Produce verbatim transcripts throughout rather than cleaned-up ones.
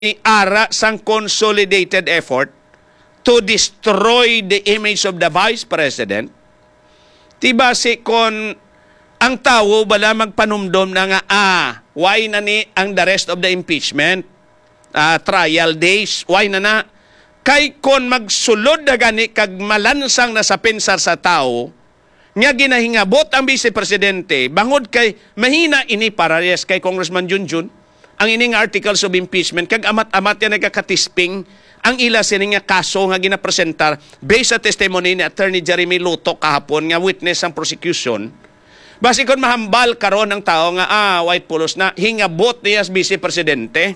ara sang consolidated effort to destroy the image of the Vice President, tiba si kon ang tao bala magpanumdom na nga, ah, why na ni ang the rest of the impeachment, uh, trial days, why na na? Kay kon magsulod na gani kag malansang na sa pensar sa tao, nga ginahingabot ang Vice Presidente, bangod kay mahina ini parehas kay Congressman Junjun, ang ining articles of impeachment, kag amat-amat yan nagkakatisping, ang ila sining nga kaso nga ginapresentar based sa testimony ni Attorney Jeremy Luto kahapon nga witness ang prosecution. Basi kon mahambal karon ng tao nga ah white pulos na hingabot niya as Vice Presidente.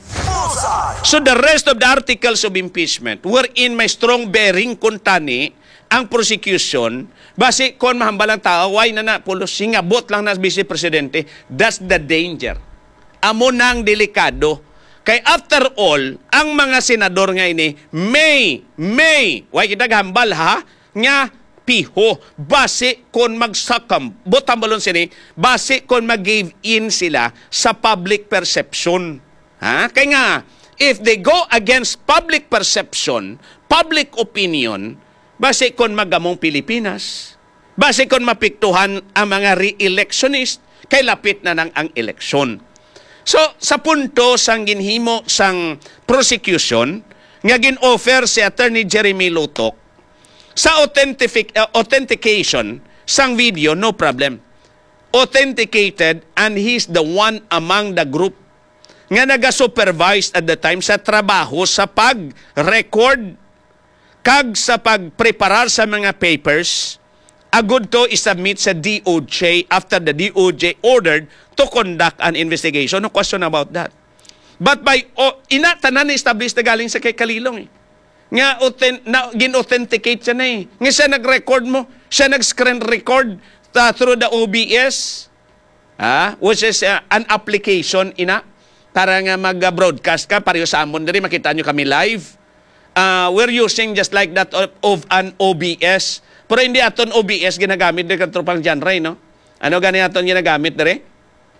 So the rest of the articles of impeachment wherein may strong bearing kuntani ang prosecution, basi kon mahambal ang tao why na na pulos hingabot lang na as Vice Presidente. That's the danger. Amo nang delikado. Kay after all, ang mga senador nga ini may, may, why kita gambal ha, nga piho, base kon magsakam, botang balon sini, base kon mag-give in sila sa public perception. Ha? Kaya nga, if they go against public perception, public opinion, base kon magamong Pilipinas, base kon mapiktuhan ang mga re-electionist, kay lapit na nang ang eleksyon. So, sa punto sang ginhimo sang prosecution, nga gin-offer si Attorney Jeremy Luto, sa authentic, uh, authentication sang video, no problem. Authenticated and he's the one among the group nga naga-supervise at the time sa trabaho sa pag-record kag sa pag-preparar sa mga papers, agud to isubmit sa D O J after the D O J ordered to conduct an investigation. No question about that. But by, oh, ina, tanan na-establish na galing sa kay Kalilong eh. Nga, na, gin-authenticate siya na eh. Nga siya nag-record mo, siya nag-screen record uh, through the O B S, ah, which is uh, an application, ina, para nga mag-broadcast ka, pareho sa amon diri, makita nyo kami live. Uh, we're using just like that of, of an O B S. Pero hindi aton O B S ginagamit diri katropang genre, no? Ano gani aton ginagamit diri?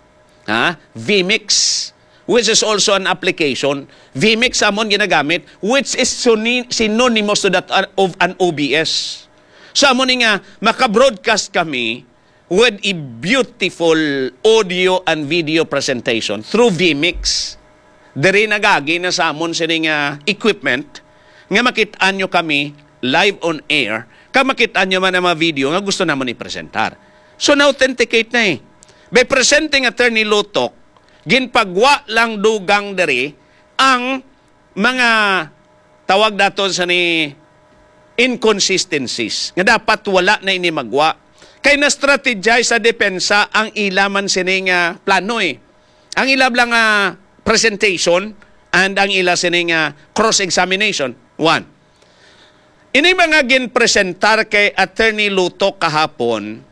Ha? vMix, which is also an application. vMix amon ginagamit, which is synonymous to that of an O B S. So amon nga maka-broadcast kami with a beautiful audio and video presentation through vMix. Diri nagagi na sa amon sining uh, equipment nga makit-an nyo kami live on air. Kag makita nyo man ang mga video nga gusto naman i-presentar. So, na-authenticate na eh. By presenting Attorney Luto, ginpagwa lang dugang diri ang mga tawag daton sa ni inconsistencies. Nga dapat wala na ini magwa. Kay na-strategize sa depensa ang ilaman sining uh, plano eh. Ang ilab lang uh, presentation and ang ila sining uh, cross-examination. One. Ini mga ginpresentar kay Attorney Luto kahapon,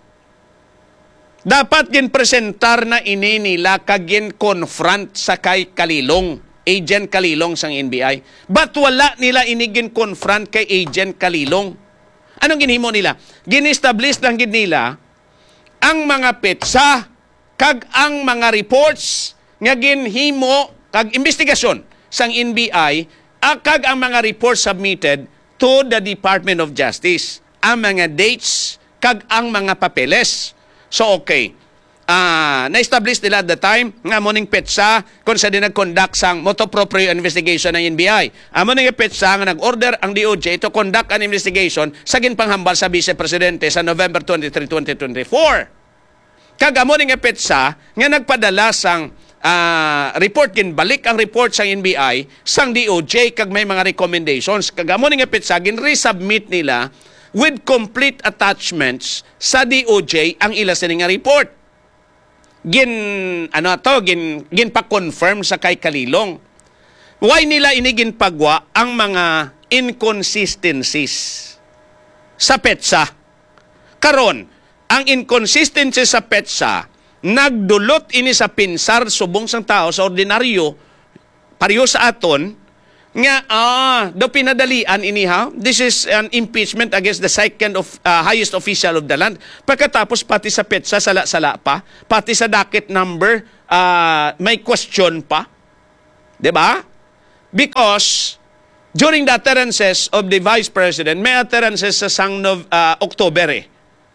dapat ginpresentar na ini nila kag gin-confront sa kay Kalilong, Agent Kalilong sang N B I. But wala nila ini gin-confront kay Agent Kalilong. Anong ginhimo nila? Gin-establish lang gid nila ang mga petsa kag ang mga reports nga ginhimo kag investigasyon sang N B I kag ang mga reports submitted to the Department of Justice, ang mga dates kag ang mga papeles. So okay, uh, na-establish nila at the time nga moning petsa kung sa din nag-conduct sang motu proprio investigation ng N B I. Amo ning petsa nga nag-order ang D O J to conduct an investigation sa ginpanghambal sa Vice Presidente sa November twenty-third, twenty twenty-four. Kag amo ning petsa nga nagpadala sang uh, report gin balik ang report sang N B I sang D O J kag may mga recommendations. Kag amo ning petsa gin resubmit nila with complete attachments sa D O J ang ila sining nga report. Gin ano to gin gin pa-confirm sa kay Kalilong. Why nila ini ginpagwa ang mga inconsistencies sa petsa? Karon, ang inconsistencies sa petsa nagdulot ini sa pinsar subong sang tao sa ordinaryo pareho sa aton nga ah do pinadalian ini ha, this is an impeachment against the second of uh, highest official of the land. Pagkatapos pati sa petsa sala-sala pa, pati sa docket number uh, may question pa, di ba? Because during the utterances of the Vice President, may utterances sa sang Nov- uh, October eh.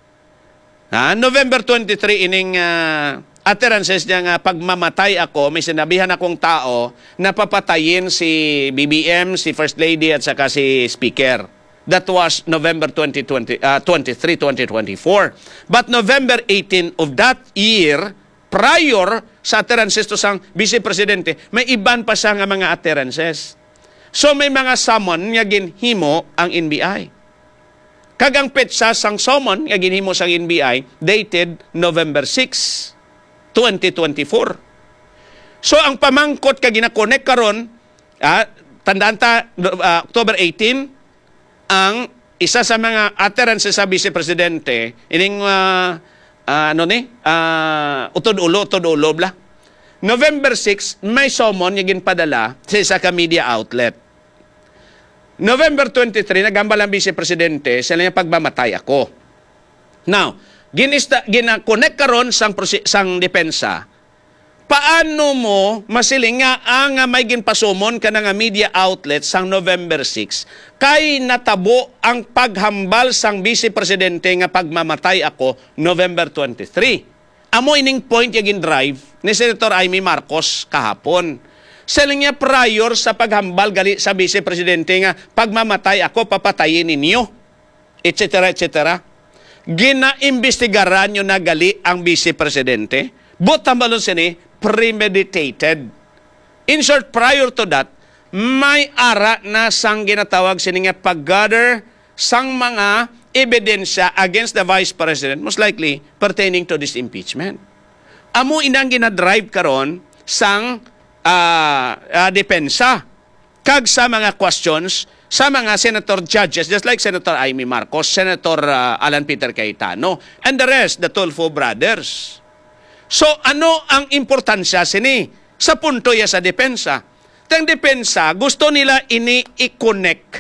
Ha? November twenty-three, ining uh, utterances niya nga, pagmamatay ako, may sinabihan akong tao na papatayin si B B M, si First Lady at saka si Speaker. That was November twenty twenty, uh, twenty-three, twenty twenty-four. But November eighteenth of that year, prior sa utterances to sang Vice Presidente, may iban pa siya nga mga utterances. So may mga summon nga ginhimo ang N B I. Kagang petsa sang summon nga ginhimo sang N B I dated November sixth, twenty twenty-four. So ang pamangkot ka gina-connect karon, ah, tandaan ta uh, October eighteenth, ang isa sa mga utterances sa Vice Presidente ining uh, uh, ano ni uh, utod-ulo utod-ulo bla. November sixth may summon nga ginpadala sa isa ka media outlet. November twenty-three, nagambal ang Vice Presidente sa niya pagmamatay ako. Now, ginista, gina-connect karon sang, sang depensa. Paano mo masiling nga ang may ginpasumon ka nga media outlet sang November sixth kay natabo ang paghambal sang Vice Presidente nga pagmamatay ako November twenty-three. Amo ining point yung gin-drive ni Senator Amy Marcos kahapon. Sa niya prior sa paghambal gali sa Vice Presidente nga pagmamatay ako papatayin ninyo, et cetera et cetera. Ginaimbestigaran nyo na gali ang Vice Presidente. Butambalon sini premeditated. In short, prior to that, may ara na sang ginatawag sini nga pag-gather sang mga ebidensya against the Vice President, most likely pertaining to this impeachment. Amo inang ginadrive karon sang Uh, uh, depensa kag sa mga questions sa mga senator judges, just like Senator Amy Marcos, Senator uh, Alan Peter Cayetano, and the rest, the Tulfo brothers. So, ano ang importansya sini sa punto ya sa depensa? Tang depensa, gusto nila ini i-connect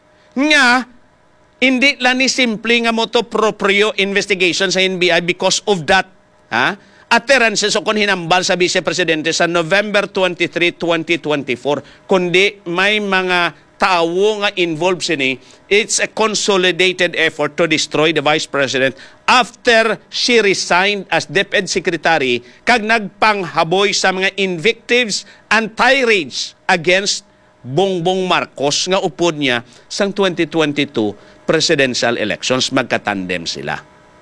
nga hindi lang ni simple nga mo to proprio investigation sa N B I because of that, ha? Utterances o kung hinambal sa Vice Presidente sa November twenty-third, twenty twenty-four, kundi may mga tao nga involved sini. It's a consolidated effort to destroy the Vice President after she resigned as DepEd Secretary kag nagpanghaboy sa mga invectives and tirades against Bongbong Marcos nga upod niya sang twenty twenty-two presidential elections. Magkatandem sila.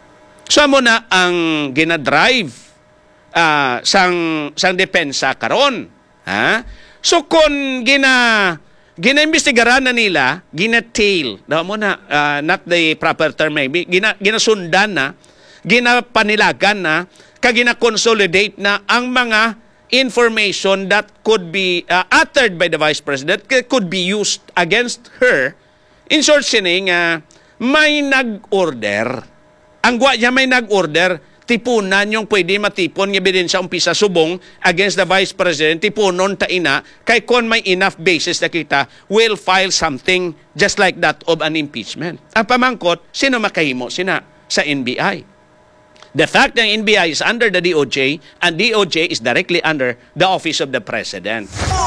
So mo na ang ginadrive Uh, sang sang depensa karon, ha? So kon gina ginaimbestigaran na nila, gina-tail, daw mo na uh, not the proper term maybe, gina ginasundan na, ginapanilagan na, kag gina-consolidate na ang mga information that could be uh, uttered by the Vice President could be used against her. In short sining uh, may nag-order. Ang gwa niya may nag-order, tipunan yung pwede matipon ng ebidensya umpisa subong against the Vice President, tipunon ta ina, kay kon may enough basis na kita, will file something just like that of an impeachment. Ang pamangkot, sino makahimo? Sina sa N B I. The fact that N B I is under the D O J and D O J is directly under the Office of the President.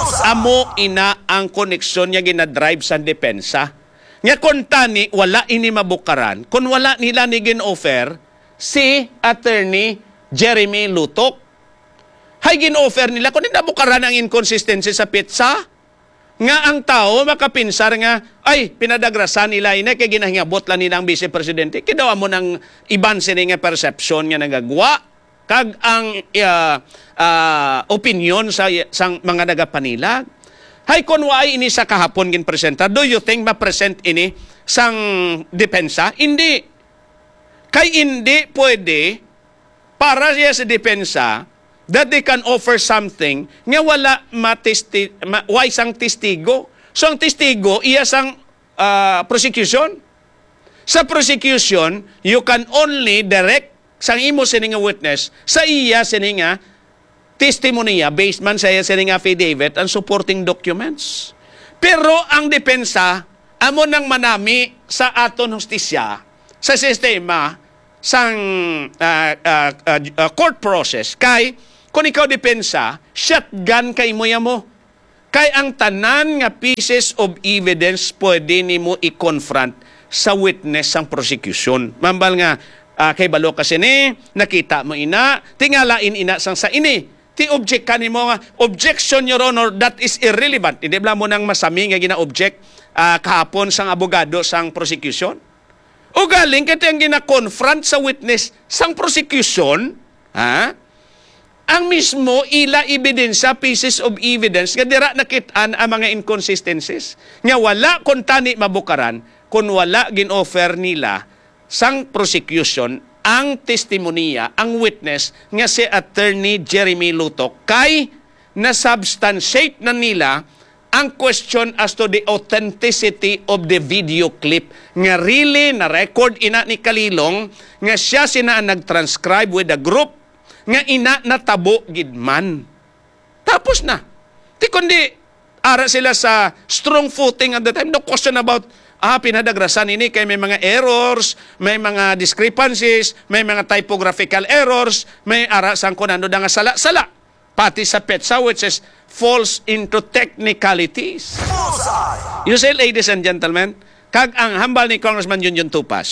Amo ina ang koneksyon niya ginadrive sa depensa. Nga kontani, wala ini mabukaran. Kung wala nila ni gin-offer, si Attorney Jeremy Lutok. Hay gin-offer nila kung hindi nabukaran ang inconsistency sa pizza. Nga ang tao makapinsar nga, ay, pinadagrasan nila ina, kaya ginahingabot lang nila ang Vice Presidente. Kidawa mo ng iban sini nga perception nga nagagwa. Kag ang uh, uh, opinion sa, sa mga nagapanilag. Hay, kung waay ini sa kahapon gin-presenta, do you think ma-present ini sang depensa? Hindi. Kay hindi pwede para siya sa depensa that they can offer something nga wala matisti, ma, wa isang testigo. So ang testigo, iya sang uh, prosecution. Sa prosecution, you can only direct sang imo sini nga witness sa iya sini nga testimonya based man sa iya sini nga affidavit and supporting documents. Pero ang depensa, amo nang manami sa aton hustisya sa sistema sang uh, uh, uh, uh, court process kay kung ikaw depensa, shotgun kay mo ya mo. Kay ang tanan nga pieces of evidence pwede nimo i-confront sa witness sang prosecution. Mambal nga, uh, kay balo kasi ni, nakita mo ina, tingalain ina sang sa ini. Ti object ka nimo nga, objection, Your Honor, that is irrelevant. Hindi bala mo nang masami nga gina-object uh, kahapon sang abogado sang prosecution. O galing kati ang gina-confront sa witness sang prosecution, ha? Ang mismo ila ebidensya, pieces of evidence, nga dira nakitaan ang mga inconsistencies. Nga wala kung tani mabukaran, kung wala gin-offer nila sang prosecution, ang testimonya, ang witness, nga si Attorney Jeremy Lutok, kay na-substantiate na nila ang question as to the authenticity of the video clip. Nga really na-record ina ni Kalilong, nga siya sina nag-transcribe with a group, nga ina natabo gidman. Tapos na. Di kundi, ara sila sa strong footing at the time. No question about, ah, pinadagrasan ini kay may mga errors, may mga discrepancies, may mga typographical errors, may ara sang kunano da nga sala-sala. Pati sa petsa, which is falls into technicalities. You say, ladies and gentlemen, kag ang hambal ni Congressman Junjun Tupas,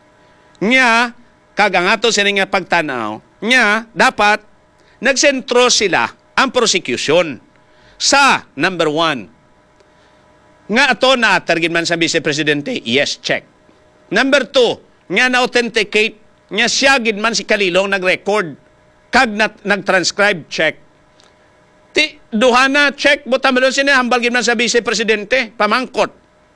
nga, kag ang ato sining nga pagtanaw, nya dapat nagsentro sila ang prosecution sa number one. Nga ato na targin man sa Vice Presidente, yes, check. Number two, nga na-authenticate, nga siya gid man si Kalilong nag-record, kag nag-transcribe, check. Ti, duhana, check, buta mo doon sinahambal gid man sa Vice Presidente, pamangkot.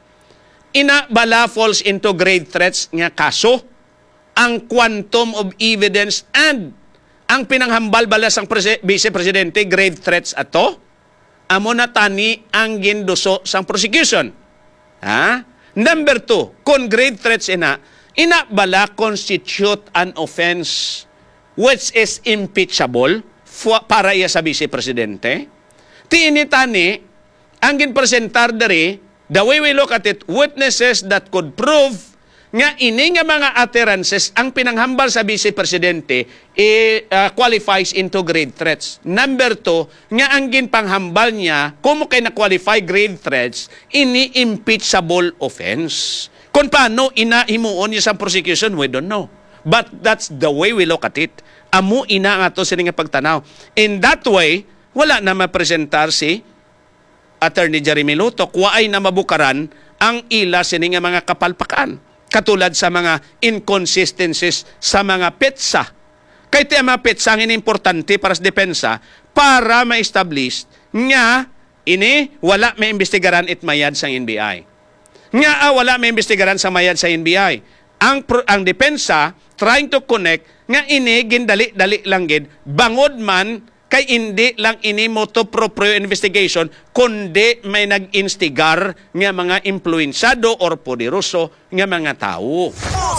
Ina bala falls into grave threats nga kaso, ang quantum of evidence and ang pinanghambal bala sang prese- Vice Presidente, grave threats ato, amo na tani ang ginduso sang prosecution. Ha? Number two, kung grave threats ina, ina bala constitute an offense which is impeachable fu- para iya sa Vice Presidente. Ti ini tani, ang ginpresentar dari, the way we look at it, witnesses that could prove nga ini nga mga utterances ang pinanghambal sa Vice Presidente eh, uh, qualifies into grave threats. Number two, nga ang ginpanghambal niya, kung kay na-qualify grave threats, ini impeachable offense. Kung paano inahimuon niya sa prosecution, we don't know. But that's the way we look at it. Amu ina nga to sila nga pagtanaw. In that way, wala na mapresentar si Attorney Jeremy Lutok, waay na mabukaran ang ila sila nga mga kapalpakan. Katulad sa mga inconsistencies sa mga petsa. Kaya ito ang mga petsa ang importante para sa depensa para ma-establish nga ini wala may imbestigaran it mayad sa N B I. Nga ah, wala may imbestigaran sa mayad sa N B I. Ang, ang depensa trying to connect nga ini gindali-dali lang gid bangod man kay hindi lang ini moto proprio investigation, kundi may nag-instigar nga mga influensado or poderoso nga mga tao.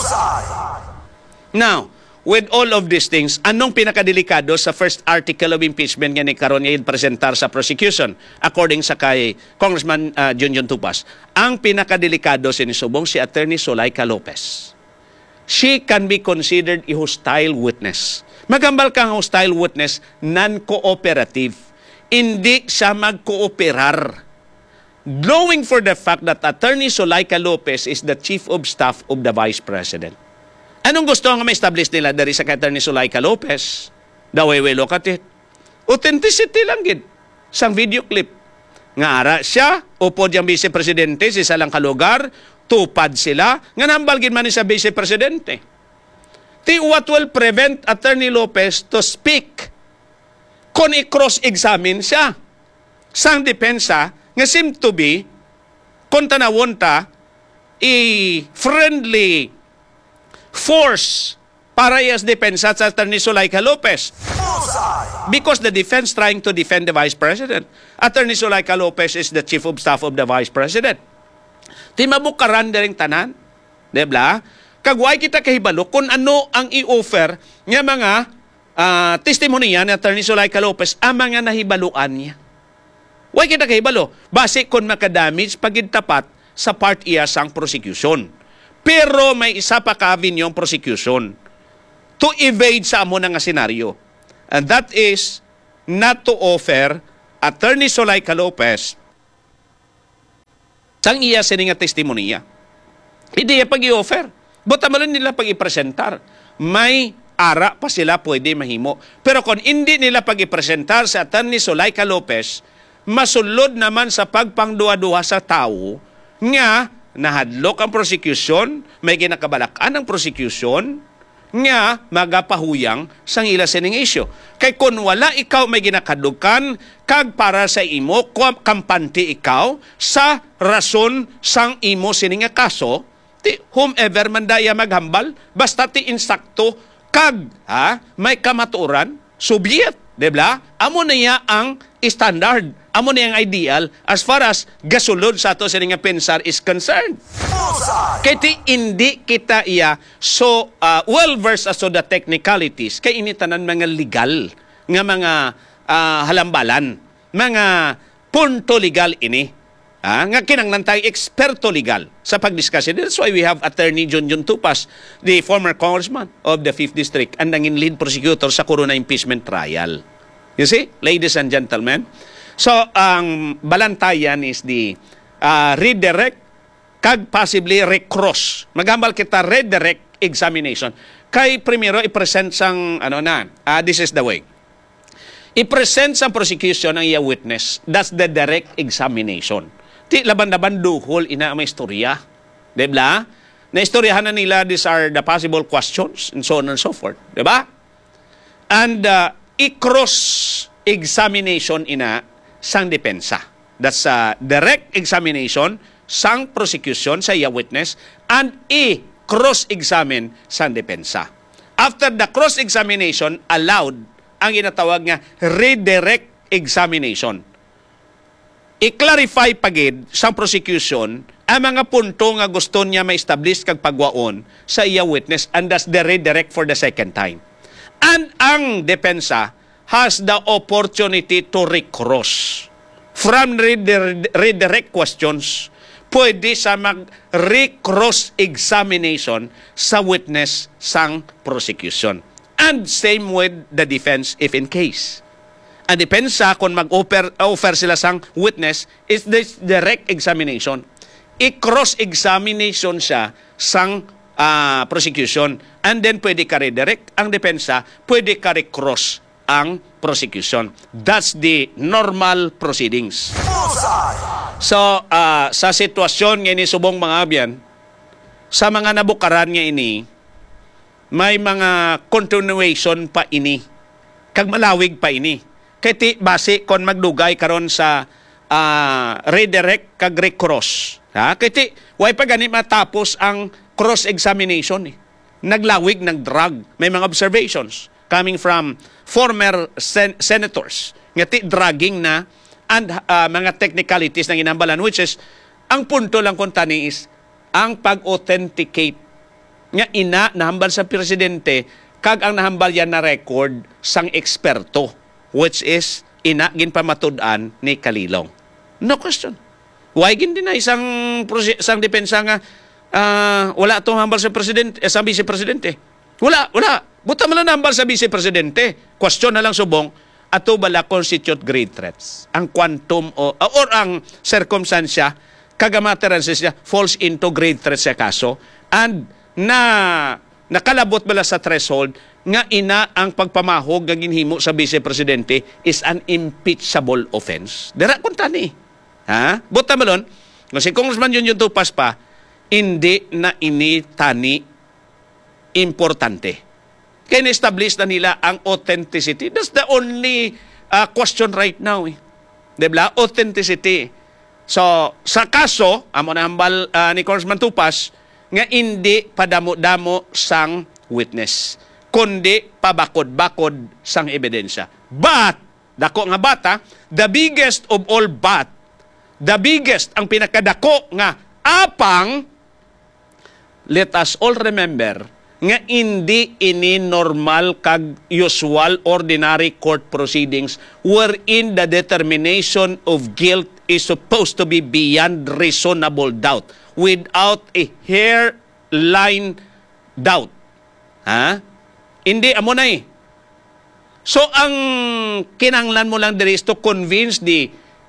Now, with all of these things, anong pinakadelikado sa first article of impeachment nga ni karon nga presentar sa prosecution according sa kay Congressman uh, Junjun Tupas? Ang pinakadelikado sinisubong si Attorney Zulaika Lopez. She can be considered a hostile witness. Magambal kang hostile witness, non-cooperative. Hindi siya mag-cooperar. Knowing for the fact that Attorney Zulaika Lopez is the Chief of Staff of the Vice President. Anong gusto nga ma-establish nila dari sa Attorney Zulaika Lopez? The way we look at it. Authenticity lang gid sang video clip. Nga ara siya, upo diyang Vice Presidente, si salang kalugar, tupad sila, nga nambal gid man ni sa Vice Presidente. Ti what will prevent Attorney Lopez to speak kung i-cross-examine siya. Sang depensa, nga seem to be, kung tanawon ta, a friendly force para yes depensa sa Attorney Zulaika Lopez. Because the defense trying to defend the Vice President. Attorney Zulaika Lopez is the Chief of Staff of the Vice President. Ti mabukaran daring tanan, debla? Kagway kita kahibalo kung ano ang i-offer nga mga uh, testimonya ni Attorney Zulaika Lopez ang mga nahibaluan niya. Way kita kahibalo. Base kung makadamage pagitapat sa part iya sang prosecution. Pero may isa pa ka-avenue yung prosecution to evade sa amo nga senaryo. And that is not to offer Attorney Solayca Lopez sang iya sini nga testimonya. Hindi ya pag-i-offer. Buta mo nila pag-i-presentar. May ara pa sila pwede mahimo. Pero kung hindi nila pag-i-presentar sa Attorney Solayca Lopez, masulod naman sa pagpangduwa-duwa sa tao nga nahadlok ang prosecution, may ginakabalakan ang prosecution, nga magapahuyang sang ila sining issue. Kay kung wala ikaw may ginakadukan, kag para sa imo, kampante ikaw sa rason sang imo sining nga kaso, ti whomever man daya maghambal, basta ti insakto, kag ha, may kamaturan, subyet. Diba? Amo na niya ang standard. Amo na yung ideal as far as gasulod sa ato sa nga pensar is concerned. Kaya ti hindi kita iya so uh, well-versed as to the technicalities kay initanan mga legal nga mga uh, halambalan, mga punto legal ini. Ah, nga kinanglan tayo eksperto legal sa pagdiscuss. That's why we have Attorney John John Tupas, the former congressman of the fifth District, and nanging lead prosecutor sa Corona impeachment trial. You see, ladies and gentlemen? So, ang balantayan is the uh, redirect kag possibly recross. Magambal kita redirect examination. Kay primero, i-present sang, ano na, uh, this is the way. I-present sang prosecution ang iya witness. That's the direct examination. Ti laban-laban duhol ina may istorya. Diba? Na-istoryahan na nila, these are the possible questions and so on and so forth. Diba? And uh, i-cross examination ina sang depensa. That's a direct examination sang prosecution sa iya witness and i-cross-examine sang depensa. After the cross-examination, allowed ang ginatawag nga redirect examination. I-clarify pagid sang prosecution ang mga punto nga gusto niya ma-establish kag pagwaon sa iya witness and thus the redirect for the second time. And ang depensa has the opportunity to recross. From redirect questions, pwede sa mag-recross examination sa witness sang prosecution. And same with the defense if in case. Ang depensa kung mag-offer offer sila sang witness is this direct examination. I-cross examination siya sang uh, prosecution and then pwede ka redirect ang depensa, pwede ka recross ang prosecution. That's the normal proceedings. So, uh, sa sitwasyon nga ini subong mga abyan, sa mga nabukaran nga ini, may mga continuation pa ini, kag malawig pa ini. Kaya ti base kon magdugay karon sa uh, redirect kag recross. Ha? Kaya ti, way pa gani matapos ang cross-examination. Eh. Naglawig, nagdrag. May mga observations coming from former sen- senators. Nga ti dragging na and uh, mga technicalities na ginambalan, which is, ang punto lang kung tani is, ang pag-authenticate nga ina nahambal sa presidente, kag ang nahambal yan na record sang eksperto, which is, ina ginpamatud-an ni Kalilong. No question. Why gindi na isang, isang depensa nga, uh, wala itong hambal sa presidente, eh, sa vice-presidente. Wala, wala. Buta man lang nambal sa vice-presidente. Question na lang subong, ato bala constitute grave threats. Ang quantum o, or ang circumstansya, kagamateranses niya, falls into grave threats sa kaso. And na nakalabot bala sa threshold, nga ina ang pagpamahog ng ginhimo sa vice-presidente is an impeachable offense. Dira kung tani. Ha? Buta malon, kung si Congressman yun yung tupas pa, hindi na ini tani importante. Kaya na-establish na nila ang authenticity. That's the only uh, question right now. Eh. Diba? Authenticity. So, sa kaso, amo na hambal uh, ni Congressman Tupas, nga hindi padamo-damo sang witness, kundi pabakod-bakod sang ebidensya. But, dako nga bata, the biggest of all but, the biggest, ang pinakadako nga apang, let us all remember, nga hindi ini normal kag usual ordinary court proceedings wherein the determination of guilt is supposed to be beyond reasonable doubt, without a hairline doubt. Ha? Hindi, amo na eh. So, ang kinanglan mo lang diri is to convince the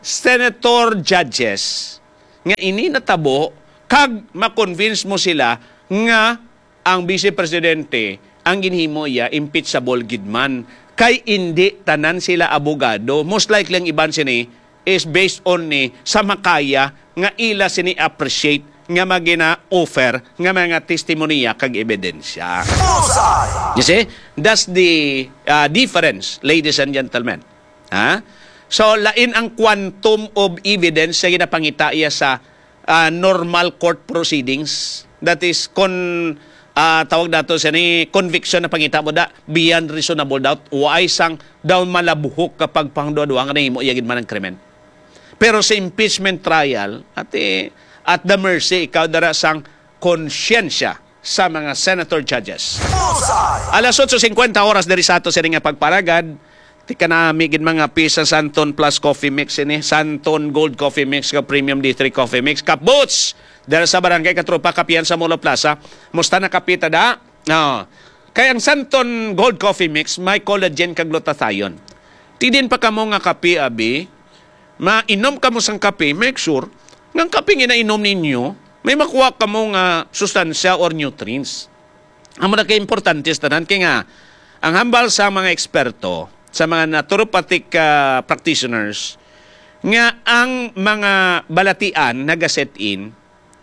senator judges nga ini natabo kag ma-convince mo sila nga ang Vice Presidente ang ginhimo iya impeachable gid man kay indi tanan sila abogado. Most likely ang iban sini is based on ni sa makaya nga ila sini appreciate nga magina offer nga mga testimonya kag ebidensya. You see? That's the uh, difference, ladies and gentlemen. Ha? So, lain ang quantum of evidence sa ginapangita iya sa uh, normal court proceedings. That is, kon, uh, tawag nato sa ni conviction na pangita mo da, beyond reasonable doubt, waay sang daw malabuhok kapag pangduwa-duwa nga nahimo iyagid man ang krimen. Pero sa impeachment trial, at eh, at the mercy, ikaw dara sang konsyensya sa mga senator judges. Alas eight fifty oras dari sa ato sa nga pagparagad, tika na migin mga pisa Santon Plus Coffee Mix ini, Santon Gold Coffee Mix, ka Premium D three Coffee Mix, Kap Boots, dara sa barangay Katropa, Kapian sa Molo Plaza, musta na kapita da? No. Kaya ang Santon Gold Coffee Mix, may collagen kag glutathione. Tidin pa kamo nga kape, abi, mainom kamo sang kape, make sure ng kape nga inainom ninyo, may makuha ka mo nga sustansya or nutrients. Ang mga ka-importante tanan kaya nga, ang hambal sa mga eksperto, sa mga naturopathic uh, practitioners, nga ang mga balatian nagaset in,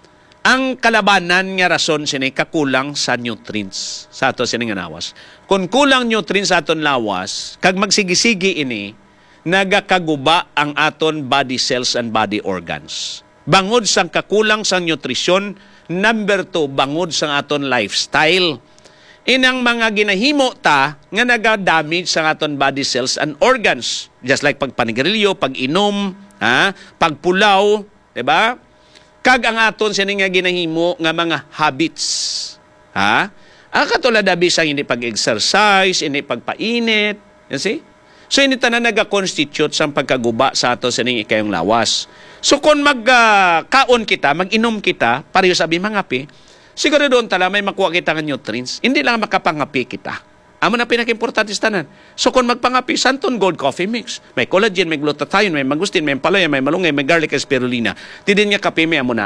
ang kalabanan nga rason sini kakulang sa nutrients sa ato sini nga lawas. Kung kulang nutrients sa aton lawas, kag magsigi-sigi ini, nagakaguba ang aton body cells and body organs. Bangod sang kakulang sang nutrisyon, number two, bangod sang aton lifestyle. Inang mga ginahimo ta nga naga-damage sa aton body cells and organs. Just like pagpanigarilyo, pag-inom, ha? Pagpulaw, diba? Kag ang aton sini nga ginahimo nga mga habits. Ha? Ang katulad abi sang hindi pag-exercise, hindi pagpainit. You see? So, hindi tanan naga-constitute sa pagkaguba sa ato sa ning ikayong lawas. So, kung mag-kaon uh, kita, mag-inom kita, pareho sabi mangapi, siguro doon tala may makuha kita ng nutrients. Hindi lang makapangapi kita. Amo na pinaka-importante sa tanan. So, kung magpangapi, Santon Gold Coffee Mix. May collagen, may glutathione, may mangustin, may palaya, may malunggay, may garlic and spirulina. Tidin nga kape, may amo na.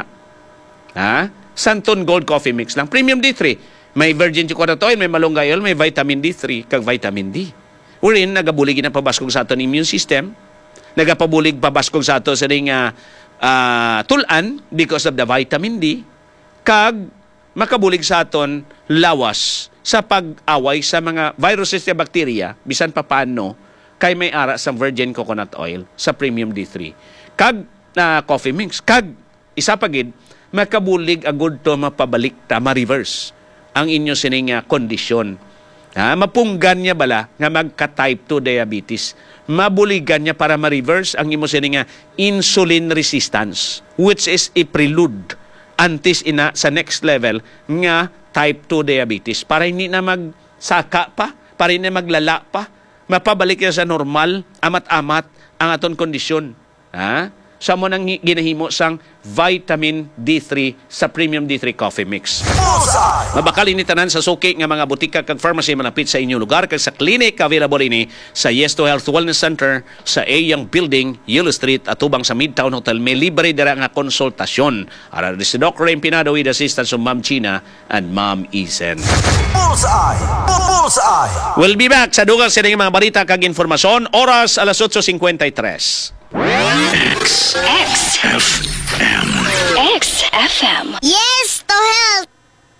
Ha? Santon Gold Coffee Mix lang. Premium D three. May virgin chocolate oil, may malunggay oil, may vitamin D three, kag vitamin D. Urin, nagabulig na pabaskog sa aton immune system, nagapabulig pabaskog sa ato sa ring uh, uh, tulan because of the vitamin D, kag makabulig sa aton lawas sa pag-away sa mga viruses at bacteria, bisan pa paano, kay may ara sa virgin coconut oil sa Premium D three. Kag uh, coffee mix, kag isa pagid, makabulig agud to mapabalik ta, ma-reverse ang inyo sining uh, kondisyon. Ha, mapunggan niya bala nga magka-type two diabetes. Mabuligan niya para ma-reverse ang imo sini nga insulin resistance, which is a prelude antes ina sa next level nga type two diabetes. Para hindi na magsaka pa, para hindi na maglala pa, mapabalik niya sa normal, amat-amat ang aton kondisyon. Ha? Sa mo nang ginahimo sang vitamin D three sa Premium D three Coffee Mix. Mabakal ini tanan sa suki nga mga butika kag pharmacy malapit sa inyong lugar kag sa clinic available ini sa Yes to Health Wellness Center sa A Young Building, Yellow Street atubang sa Midtown Hotel. May libre dira nga konsultasyon. Ara si Doctor Empinado with assistance of Ma'am China and Ma'am Isen. Bullseye! Bullseye! We'll be back sa dugang sa mga balita kag informasyon. Oras alas eight fifty-three. X X F M X F M Yes to Health.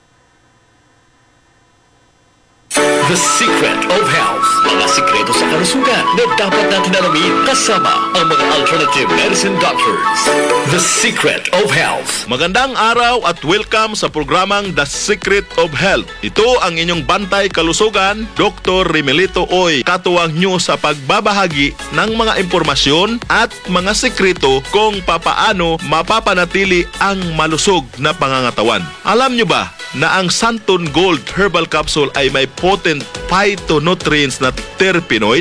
The Secret of Health. Mga sikreto sa kalusugan na dapat natin alamin kasama ang mga alternative medicine doctors. The Secret of Health. Magandang araw at welcome sa programang The Secret of Health. Ito ang inyong bantay kalusugan, Doctor Remelito Oy. Katuwang nyo sa pagbabahagi ng mga impormasyon at mga sikreto kung papaano mapapanatili ang malusog na pangangatawan. Alam nyo ba na ang Santon Gold Herbal Capsule ay may potent phytonutrients na terpenoids?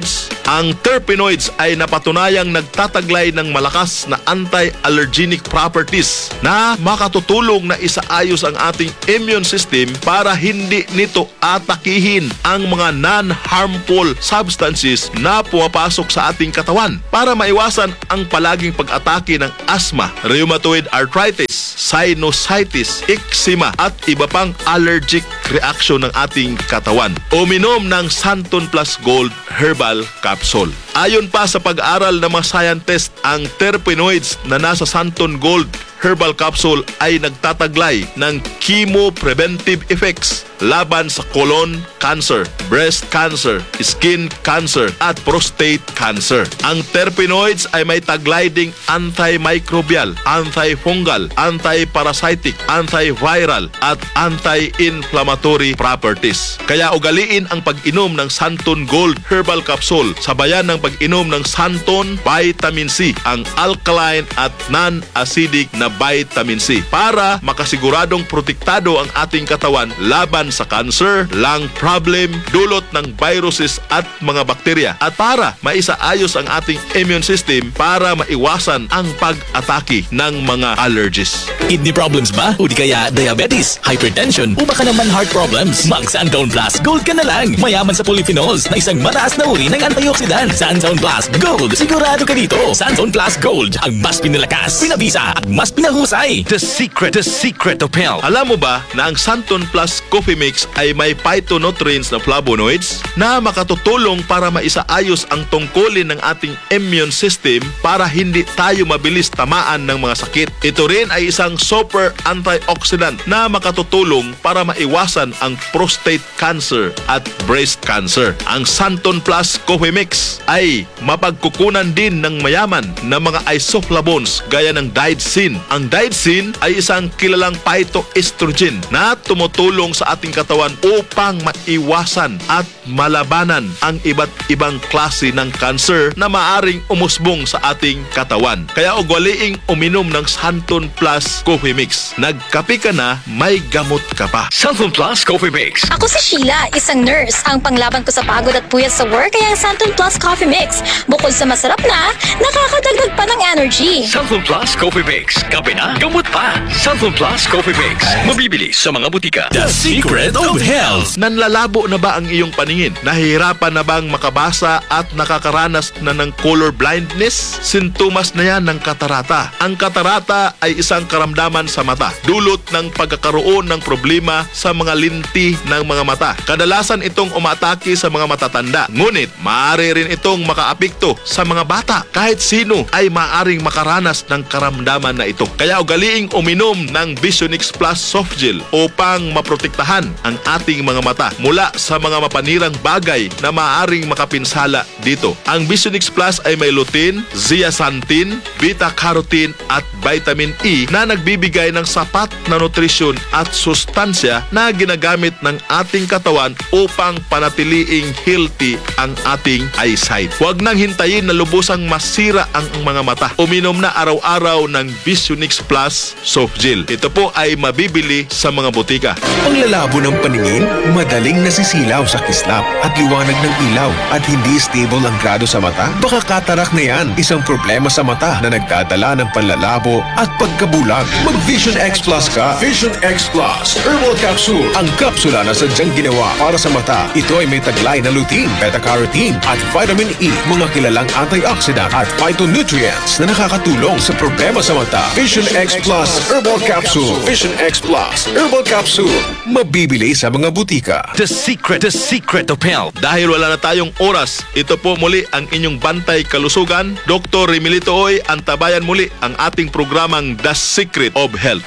Ang terpenoids ay napatunayang nagtataglay ng malakas na anti-allergenic properties na makatutulong na isaayos ang ating immune system para hindi nito atakihin ang mga non-harmful substances na pumapasok sa ating katawan para maiwasan ang palaging pag-atake ng asthma, rheumatoid arthritis, sinusitis, eczema at iba pang allergic reaction ng ating katawan. Uminom ng Santon Plus Gold Herbal Capsule. Ayon pa sa pag-aaral ng mga scientist, ang terpenoids na nasa Santon Gold Herbal Capsule ay nagtataglay ng chemo-preventive effects laban sa colon cancer, breast cancer, skin cancer at prostate cancer. Ang terpenoids ay may taglay ding antimicrobial, antifungal, antiparasitic, antiviral at anti-inflammatory properties. Kaya ugaliin ang pag-inom ng Santon Gold Herbal Capsule sabayan ng pag-inom ng Santon Vitamin C, ang alkaline at non-acidic na vitamin C para makasiguradong protektado ang ating katawan laban sa cancer, lung problem, dulot ng viruses at mga bakterya at para maisaayos ang ating immune system para maiwasan ang pag-atake ng mga allergies. Kidney problems ba? O di kaya diabetes, hypertension, o baka naman heart problems? Mag Santon Plus Gold ka na lang. Mayaman sa polyphenols na isang mataas na uri ng antioxidant. Santon Plus Gold. Sigurado ka dito. Santon Plus Gold. Ang mas pinalakas, pinabisa at mas pinahusay. The secret, the secret of health. Alam mo ba na ang Santon Plus Coffee Mix ay may phytonutrients na flavonoids na makatutulong para maisaayos ang tungkulin ng ating immune system para hindi tayo mabilis tamaan ng mga sakit. Ito rin ay isang super antioxidant na makatutulong para maiwasan ang prostate cancer at breast cancer. Ang Santon Plus Coffee Mix ay mapagkukunan din ng mayaman na mga isoflavones gaya ng daidsin. Ang daidsin ay isang kilalang phytoestrogen na tumutulong sa ating katawan upang maiwasan at malabanan ang iba't ibang klase ng cancer na maaring umusbong sa ating katawan. Kaya ugaliing uminom ng Santon Plus Coffee Mix. Nagkape ka na, may gamot ka pa. Santon Plus Coffee Mix. Ako si Sheila, isang nurse. Ang panglaban ko sa pagod at puyat sa work ay ang Santon Plus Coffee Mix. Bukod sa masarap na, nakakadagdag pa ng energy. Santon Plus Coffee Mix. Kape na, gamot pa. Santon Plus Coffee Mix. Mabibili sa mga butika. The secret of health. Nanlalabo na ba ang iyong paningin? Nahihirapan na bang makabasa at nakakaranas na ng color blindness? Sintomas na yan ng katarata. Ang katarata ay isang karamdaman sa mata, dulot ng pagkakaroon ng problema sa mga linti ng mga mata. Kadalasan itong umatake sa mga matatanda, ngunit maaari rin itong makaapekto sa mga bata. Kahit sino ay maaaring makaranas ng karamdaman na ito. Kaya ugaliing uminom ng Visionix Plus Soft Gel upang maprotektahan ang ating mga mata mula sa mga mapanirang bagay na maaaring makapinsala dito. Ang Visionix Plus ay may lutein, zeaxanthin, beta-carotene at vitamin E na nagbibigay ng sapat na nutrisyon at sustansya na ginagamit ng ating katawan upang panatiliing healthy ang ating eyesight. Huwag nang hintayin na lubusang masira ang mga mata. Uminom na araw-araw ng Visionix Plus Soft Gel. Ito po ay mabibili sa mga butika. Ang lalabo ng paningin, madaling nasisilaw sa kislap at liwanag ng ilaw at hindi stable ang grado sa mata? Baka katarak na yan, isang problema sa mata na nagdadala ng panlalabo at pagkabulag. Mag-Vision X Plus ka. Vision X Plus Herbal Capsule. Ang kapsula na sadyang ginawa para sa mata. Ito ay may taglay na lutein, beta-carotene at vitamin E, mga kilalang antioxidant at phytonutrients na nakakatulong sa problema sa mata. Vision X Plus Herbal Capsule. Vision X Plus Herbal Capsule. Mabibili sa mga butika. The secret, the secret of health. Dahil wala na tayong oras, ito po muli ang inyong bantay kalusugan. Doktor Remilito Oy, antabayan muli ang ating programang The Secret of Health.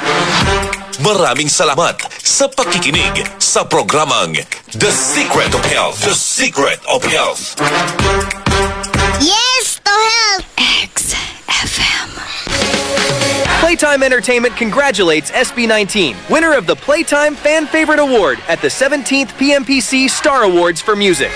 Maraming salamat sa pakikinig sa programang The Secret of Health. The Secret of Health. Yes, to help! X F M. Playtime Entertainment congratulates S B nineteen, winner of the Playtime Fan Favorite Award at the seventeenth P M P C Star Awards for Music.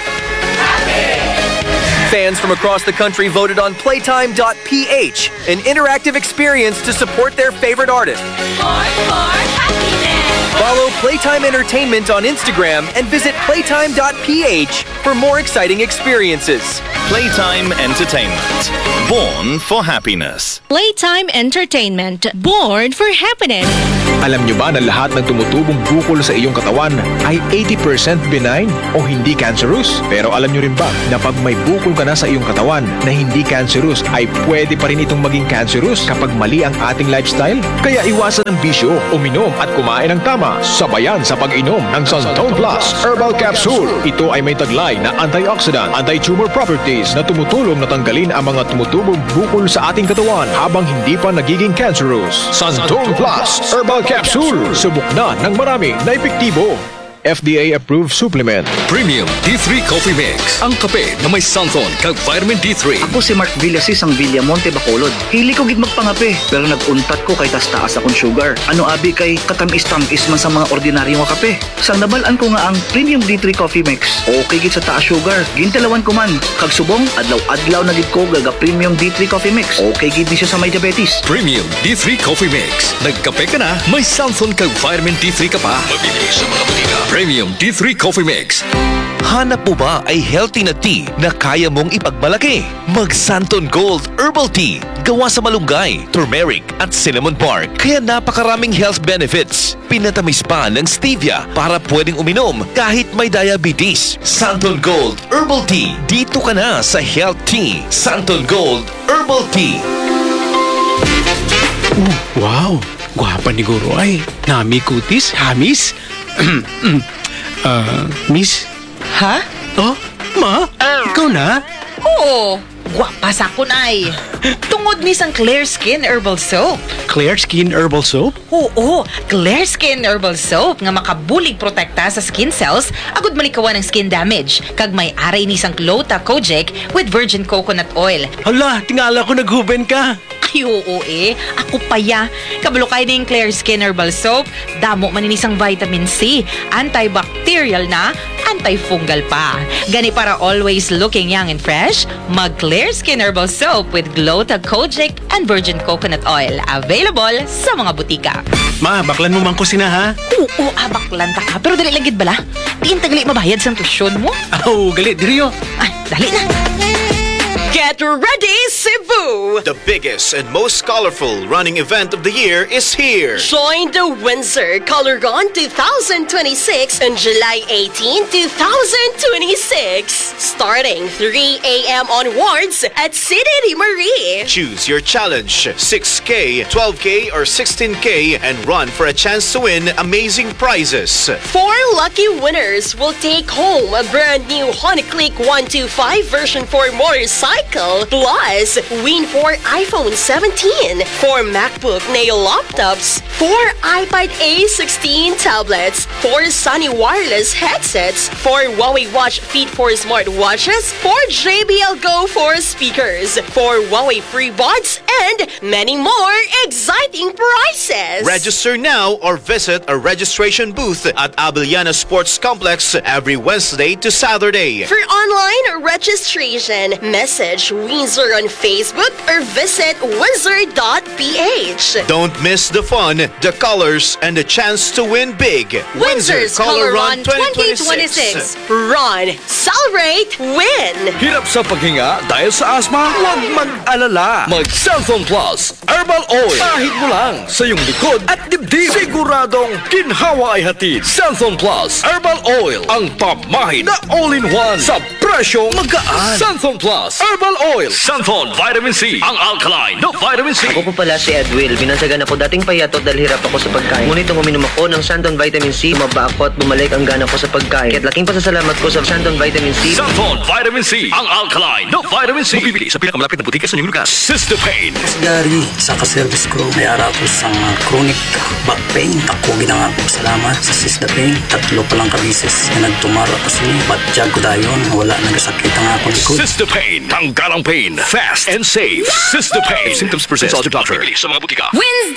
Fans from across the country voted on playtime dot p h, an interactive experience to support their favorite artist. More, more happiness. Follow Playtime Entertainment on Instagram and visit playtime dot p h for more exciting experiences. Playtime Entertainment. Born for happiness. Playtime Entertainment. Born for happiness. Alam nyo ba na lahat ng tumutubong bukol sa iyong katawan ay eighty percent benign o hindi cancerous? Pero alam nyo rin ba na pag may bukol ka na sa iyong katawan na hindi cancerous ay pwede pa rin itong maging cancerous kapag mali ang ating lifestyle? Kaya iwasan ang bisyo, uminom at kumain ng tama. Sabayan sa pag-inom ng Santone Plus Herbal Capsule. Ito ay may taglay na antioxidant, anti-tumor properties na tumutulong na tanggalin ang mga tumutubong bukol sa ating katawan habang hindi pa nagiging cancerous. Santone Plus Herbal Capsule. Subok na ng marami na epektibo. F D A-approved supplement. Premium D three Coffee Mix. Ang kape na may Santon kag vitamin D three. Ako si Mark Villasis ang Villamonte Bacolod. Hili ko gid magpangape, pero naguntat ko kay tas-taas akong sugar. Ano abi kay katamis-tamis man sa mga ordinaryo nga kape. Sang nabalaan ko nga ang Premium D three Coffee Mix. Okay gid sa taas sugar. Gintalawan ko man. Kag subong, adlaw-adlaw na gid ko gaga Premium D three Coffee Mix. Okay gid ni siya sa may diabetes. Premium D three Coffee Mix. Nagkape ka na, may Santon kag vitamin D three ka pa. Mabibili sa mga butika. Premium D three Coffee Mix. Hanap mo ba ay healthy na tea na kaya mong ipagmalaki? Mag Santon Gold Herbal Tea. Gawa sa malunggay, turmeric at cinnamon bark. Kaya napakaraming health benefits. Pinatamis pa ng stevia para pwedeng uminom kahit may diabetes. Santon Gold Herbal Tea. Dito ka na sa Health Tea. Santon Gold Herbal Tea. Oh, wow! Gwapa ni Guro ay. Nami kutis, hamis. Ah, miss? Ha? Oh, ma? Ikaw na? Oo. Gwapa sa kun ay. Tungod ni sang Clear Skin Herbal Soap. Clear Skin Herbal Soap? Oo, Clear Skin Herbal Soap nga makabulig protekta sa skin cells agud malikawan ng skin damage. Kag may aray ni sang Clota Kojic with virgin coconut oil. Hala, tingala ko naghuben ka. Ay, oo eh. Ako pa ya. Kabalo kayo ng Clear Skin Herbal Soap. Damo maninisang vitamin C. Antibacterial na, antifungal pa. Gani para always looking young and fresh, mag Clear Skin Herbal Soap with Glota Kojic and virgin coconut oil. Available sa mga butika. Ma, baklan mo man ko sina ha? Oo, abaklan ta ka. Pero dali lagid bala. Diin tagali mabayad sa tusyon mo. Oh, gali, diriyo. Ay, dali na. Get ready, Cebu! The biggest and most colorful running event of the year is here. Join the Windsor Color-Con twenty twenty-six on July eighteenth, twenty twenty-six. Starting three a.m. onwards at City de Marie. Choose your challenge, six K, twelve K, or sixteen K, and run for a chance to win amazing prizes. Four lucky winners will take home a brand new Honda Click one twenty-five version four motorcycle. Plus, win four iPhone seventeen, four MacBook Neo laptops, four iPad A sixteen tablets, four Sony wireless headsets, four Huawei Watch Fit four smartwatches, four J B L Go four speakers, four Huawei free buds, and many more exciting prizes. Register now or visit a registration booth at Abiliana Sports Complex every Wednesday to Saturday. For online registration, message Windsor on Facebook or visit windsor dot p h. Don't miss the fun, the colors, and the chance to win big. Windsor's Color Run twenty twenty-six. Run, celebrate, win! Hirap sa paghinga dahil sa asma? Huwag mag-alala. Mag Santon Plus Herbal Oil. Kahit mo lang sa iyong likod at dibdib. Siguradong ginhawa ay hatid. Santon Plus Herbal Oil. Ang pamahid na all-in-one sa presyong magaan. Santon Plus Herbal Oil. Santon Vitamin C. Ang alkaline na vitamin C. Ako po pala si Edwil. Binansagan ako dating payatot dahil hirap ako sa pagkain. Ngunit nung uminom ako ng Santon Vitamin C, maba ako at bumalik ang gana ko sa pagkain. Kaya't laking pasasalamat ko sa Santon Vitamin C. Santon Vitamin C. Ang alkaline na vitamin C. Mabibili sa pinakamalapit na butika sa inyong lugar. Sister Pain. Mas gari sa ka-service ko. May ara ko sa uh, chronic back pain. Ako ginang ako salamat sa Sister Pain. Tatlo palang kabisis na nagtumara ko sila. Batjag ko dayon. Wala nagasakit ang akong likod. Sister Pain. Tanggalang pain. Fast and safe. Sister Pain. If symptoms persist, consult your doctor. Mabibili sa mga butika. Wednesday!